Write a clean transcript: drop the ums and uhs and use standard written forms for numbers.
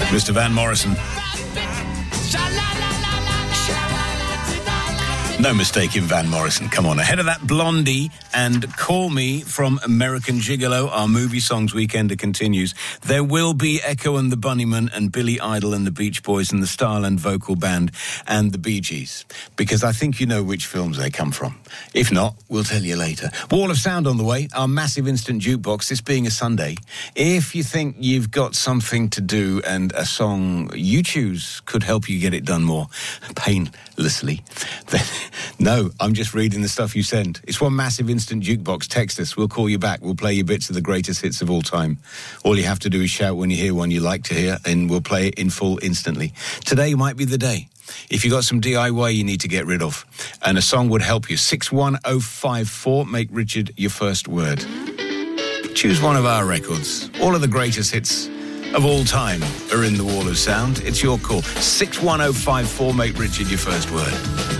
Mr. Van Morrison. No mistake in Van Morrison. Come on. Ahead of that, Blondie and Call Me from American Gigolo. Our movie songs weekender continues. There will be Echo and the Bunnymen and Billy Idol and the Beach Boys and the Starland Vocal Band and the Bee Gees, because I think you know which films they come from. If not, we'll tell you later. Wall of Sound on the way, our massive instant jukebox, this being a Sunday. If you think you've got something to do and a song you choose could help you get it done more painlessly, then no, I'm just reading the stuff you send. It's one massive instant jukebox. Text us. We'll call you back. We'll play you bits of the greatest hits of all time. All you have to do is shout when you hear one you like to hear, and we'll play it in full instantly. Today might be the day. If you got some DIY you need to get rid of, and a song would help you, 61054, make Richard your first word. Choose one of our records. All of the greatest hits of all time are in the Wall of Sound. It's your call. 61054, make Richard your first word.